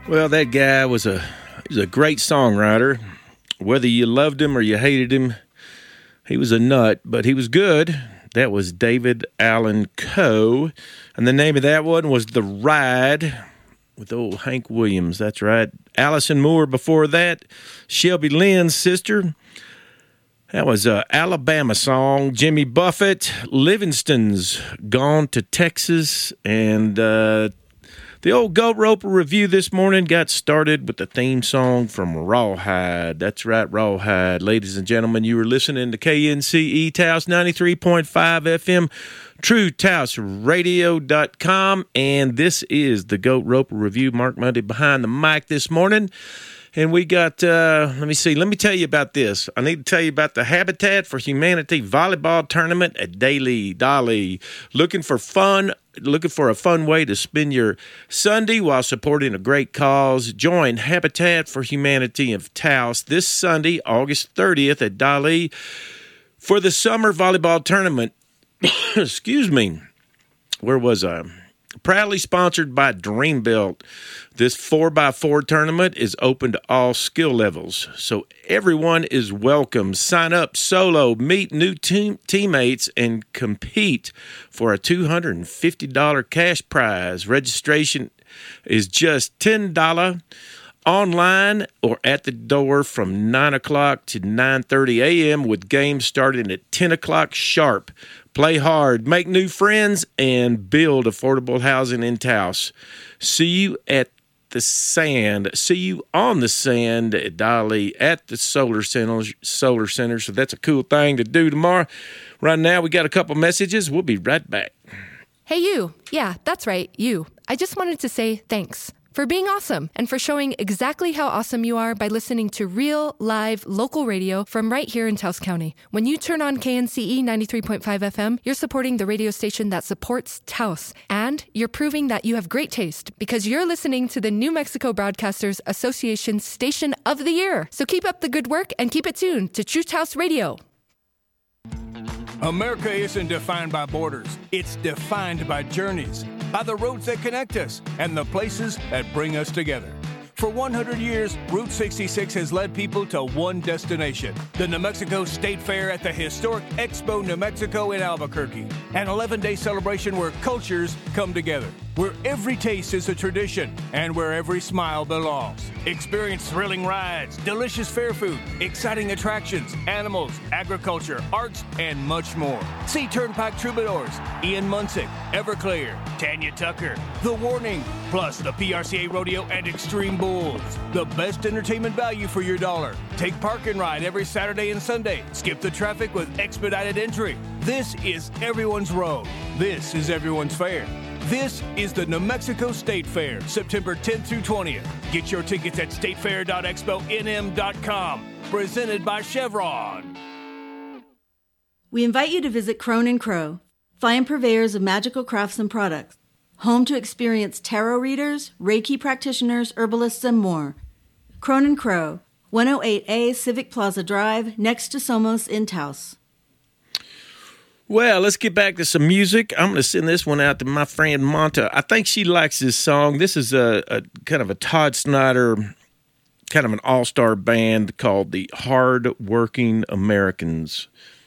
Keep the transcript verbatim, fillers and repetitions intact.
Well, that guy was a he was a great songwriter. Whether you loved him or you hated him, he was a nut, but he was good. That was David Allan Coe. And the name of that one was The Ride with old Hank Williams. That's right. Allison Moore before that. Shelby Lynn's sister. That was an Alabama song. Jimmy Buffett. Livingston's Gone to Texas. And uh, the old Goat Roper review this morning got started with the theme song from Rawhide. That's right, Rawhide. Ladies and gentlemen, you were listening to K N C E Taos ninety-three point five F M, True Taos Radio dot com, and this is the Goat Roper review. Mark Monday behind the mic this morning. And we got, uh, let me see, let me tell you about this. I need to tell you about the Habitat for Humanity volleyball tournament at Daly Dolly. Looking for fun, looking for a fun way to spend your Sunday while supporting a great cause. Join Habitat for Humanity of Taos this Sunday, August thirtieth at Dolly for the summer volleyball tournament. Excuse me. Where was I? Proudly sponsored by Dreambuilt. This four by four tournament is open to all skill levels, so everyone is welcome. Sign up solo, meet new team teammates, and compete for a two hundred fifty dollars cash prize. Registration is just ten dollars online or at the door from nine o'clock to nine thirty a.m. with games starting at ten o'clock sharp. Play hard, make new friends, and build affordable housing in Taos. See you at the sand. See you on the sand at Dolly at the Solar Center. Solar Center. So that's a cool thing to do tomorrow. Right now, we got a couple messages. We'll be right back. Hey, you. Yeah, that's right, you. I just wanted to say thanks for being awesome and for showing exactly how awesome you are by listening to real, live, local radio from right here in Taos County. When you turn on K N C E ninety-three point five F M, you're supporting the radio station that supports Taos. And you're proving that you have great taste because you're listening to the New Mexico Broadcasters Association Station of the Year. So keep up the good work and keep it tuned to True Taos Radio. America isn't defined by borders. It's defined by journeys, by the roads that connect us and the places that bring us together. For one hundred years, Route sixty-six has led people to one destination, the New Mexico State Fair at the historic Expo New Mexico in Albuquerque, an eleven-day celebration where cultures come together, where every taste is a tradition, and where every smile belongs. Experience thrilling rides, delicious fair food, exciting attractions, animals, agriculture, arts, and much more. See Turnpike Troubadours, Ian Munsick, Everclear, Tanya Tucker, The Warning, plus the P R C A Rodeo and Extreme Bulls. The best entertainment value for your dollar. Take Park and Ride every Saturday and Sunday. Skip the traffic with expedited entry. This is everyone's road. This is everyone's fair. This is the New Mexico State Fair, September tenth through twentieth. Get your tickets at state fair dot expo n m dot com. Presented by Chevron. We invite you to visit Crone and Crow, fine purveyors of magical crafts and products, home to experienced tarot readers, Reiki practitioners, herbalists, and more. Crone and Crow, one oh eight A Civic Plaza Drive, next to Somos in Taos. Well, let's get back to some music. I'm going to send this one out to my friend Monta. I think she likes this song. This is a, a kind of a Todd Snyder, kind of an all-star band called the Hard Working Americans.